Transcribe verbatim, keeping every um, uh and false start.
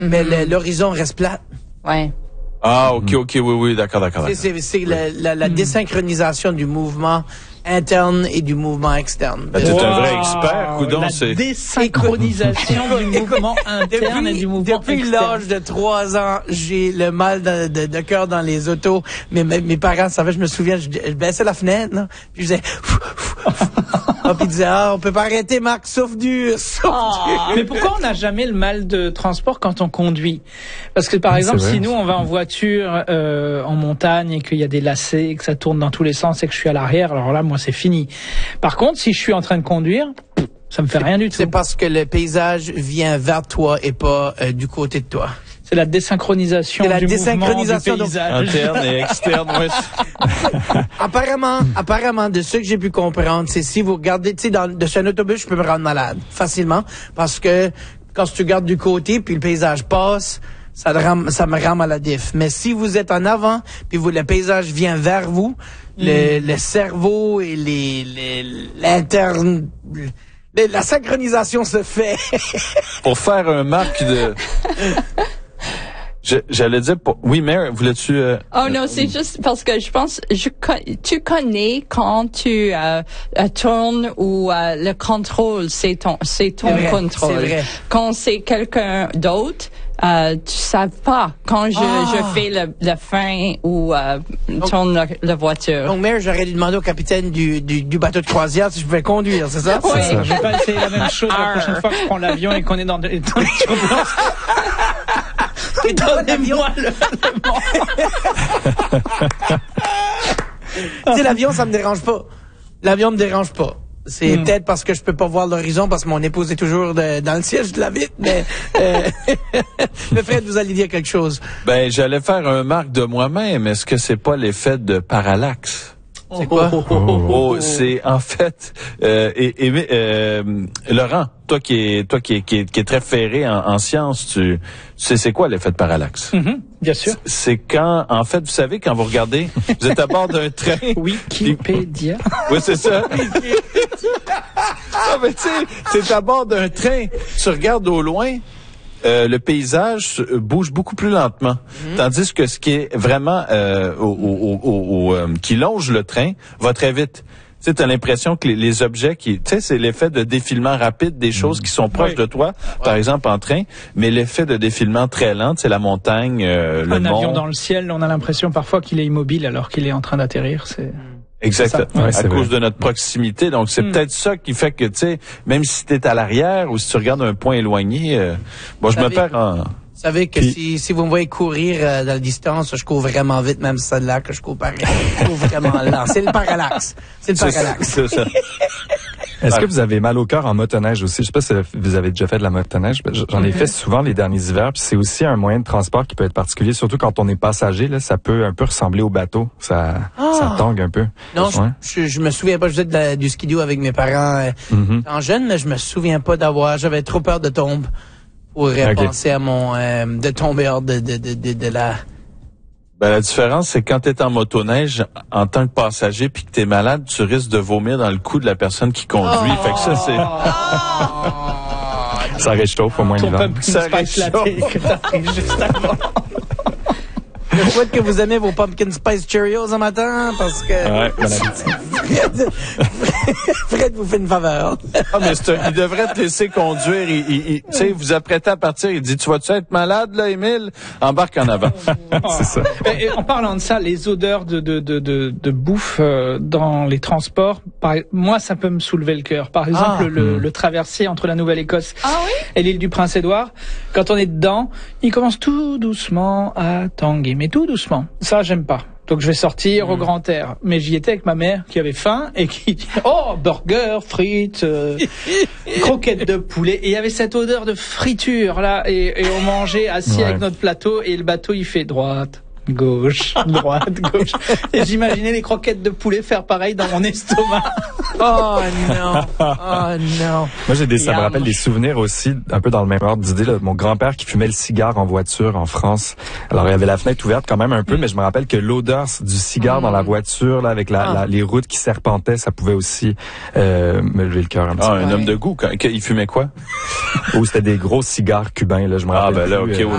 mais le, l'horizon reste plate. Ouais. Ah, ok, ok, oui, oui, d'accord, d'accord. C'est, c'est, c'est la, la, la désynchronisation du mouvement interne et du mouvement externe. Ben, t'es wow, un vrai expert, coudonc, la c'est... désynchronisation du mouvement interne depuis, et du mouvement depuis externe. l'âge de trois ans, j'ai le mal de, de, de cœur dans les autos. Mais mes, mes parents savaient, je me souviens, je, je baissais la fenêtre, là, puis je faisais... Ah, puis ils disaient, ah, on peut pas arrêter, Marc, souffle dur, souffle dur. Mais pourquoi on n'a jamais le mal de transport quand on conduit? Parce que par exemple, si nous on va en voiture euh, en montagne et qu'il y a des lacets et que ça tourne dans tous les sens et que je suis à l'arrière, alors là, moi, c'est fini. Par contre, si je suis en train de conduire, ça me fait rien du tout. C'est parce que le paysage vient vers toi et pas euh, du côté de toi. C'est la désynchronisation C'est la du désynchronisation mouvement du paysage. Interne et externe, ouais. apparemment, apparemment, de ce que j'ai pu comprendre, c'est si vous regardez, tu sais, dans, de un autobus, je peux me rendre malade facilement parce que quand tu regardes du côté puis le paysage passe, ça, rend, ça me rend maladif. Mais si vous êtes en avant puis vous, le paysage vient vers vous, mm. le, le cerveau et les, les l'interne, le, la synchronisation se fait. Pour faire un marque de... Je, j'allais dire, pour... oui, Mère, voulais-tu... Euh... Oh non, c'est juste parce que je pense, je tu connais quand tu euh, euh, tournes ou euh, le contrôle, c'est ton, c'est ton c'est vrai, contrôle. C'est vrai. Quand c'est quelqu'un d'autre, euh, tu sais pas quand je, ah. je fais le, le frein ou euh, tourne la, la voiture. Donc, Mère, j'aurais dû demander au capitaine du, du, du bateau de croisière si je pouvais conduire, c'est ça? Oui. C'est ça. Je vais pas essayer la même chose la prochaine fois que je prends l'avion et qu'on est dans, de, dans les turbulences. Donnez-moi le, Tu sais, l'avion, ça me dérange pas. L'avion me dérange pas. C'est mm. peut-être parce que je peux pas voir l'horizon parce que mon épouse est toujours de, dans le siège de la vitre, mais euh, le Fred, vous allez dire quelque chose. Ben, j'allais faire un marque de moi-même. Est-ce que c'est pas l'effet de parallaxe? C'est quoi? Oh, oh, oh, oh. C'est en fait, euh, et, et euh, Laurent, toi qui est, toi qui est, qui est, qui est très ferré en, en sciences, tu, tu sais c'est quoi l'effet de parallaxe? Mm-hmm, bien sûr. C'est quand, en fait, vous savez, quand vous regardez, vous êtes à bord d'un train. Wikipédia. Oui, c'est ça. Ah, mais tu sais, c'est à bord d'un train. Tu regardes au loin. Euh, le paysage bouge beaucoup plus lentement, mmh. tandis que ce qui est vraiment euh, au, au, au, au, euh, qui longe le train va très vite. Tu sais, t'as l'impression que les, les objets qui, tu sais, c'est l'effet de défilement rapide des choses mmh. qui sont proches oui. de toi, ouais. par exemple en train, mais l'effet de défilement très lent, c'est la montagne, euh, le Un mont. avion dans le ciel, on a l'impression parfois qu'il est immobile alors qu'il est en train d'atterrir. C'est Exactement, ouais, à cause vrai. de notre proximité. Donc, c'est mm. peut-être ça qui fait que, tu sais, même si t'es à l'arrière ou si tu regardes un point éloigné, euh, bon, je me perds en... Vous savez que Puis, si, si vous me voyez courir euh, dans la distance, je cours vraiment vite, même si c'est là que je cours pareil. Je cours vraiment lent. C'est le parallaxe. C'est le parallaxe. C'est ça. Est-ce que vous avez mal au cœur en motoneige aussi? Je sais pas si vous avez déjà fait de la motoneige. J'en ai fait souvent les derniers hivers. Puis c'est aussi un moyen de transport qui peut être particulier, surtout quand on est passager. Là, ça peut un peu ressembler au bateau. Ça, ah. ça tangue un peu. Non, ouais. je, je, je me souviens pas. Je faisais de la, du skidoo avec mes parents euh, mm-hmm. en jeune, mais je me souviens pas d'avoir. J'avais trop peur de tomber pour okay. penser à mon euh, de tomber hors de de de de, de la. Ben, la différence, c'est quand t'es en motoneige, en tant que passager, puis que t'es malade, tu risques de vomir dans le cou de la personne qui conduit. Oh! Fait que ça, c'est... Oh! Ça réchauffe au moins l'hiver. Ça réchauffe. Je souhaite que vous aimez vos Pumpkin Spice Cheerios un matin, parce que... Ouais, bon Fred, Fred vous fait une faveur. Ah, mais c'est un, il devrait te laisser conduire. Il, il, il, tu sais, vous apprêtez à partir. Il dit, tu vas-tu être malade, là, Émile? Embarque en avant. C'est ça. Et, et en parlant de ça, les odeurs de, de, de, de, de bouffe euh, dans les transports, par, moi, ça peut me soulever le cœur. Par exemple, ah, le, hmm. le traversier entre la Nouvelle-Écosse ah, oui? et l'île du Prince-Édouard, quand on est dedans, il commence tout doucement à tanguer. Mais tout doucement. Ça, j'aime pas. Donc, je vais sortir mmh. au grand air. Mais j'y étais avec ma mère qui avait faim et qui dit « Oh, burger, frites, euh, croquettes de poulet. » Et il y avait cette odeur de friture, là. Et, et on mangeait assis ouais. avec notre plateau et le bateau, il fait droite, gauche, droite, gauche. Et j'imaginais les croquettes de poulet faire pareil dans mon estomac. Oh non, oh non. Moi, j'ai des, ça me rappelle des souvenirs aussi, un peu dans le même ordre d'idée, là. Mon grand-père qui fumait le cigare en voiture en France. Alors, il y avait la fenêtre ouverte quand même un peu, mm. mais je me rappelle que l'odeur du cigare mm. dans la voiture, là, avec la, ah. la, les routes qui serpentaient, ça pouvait aussi euh, me lever le cœur un petit ah, peu. Un ouais. homme de goût. Quand, il fumait quoi? Ou c'était des gros cigares cubains, là, je me rappelle. Ah, ben là, plus, ok, euh, oui.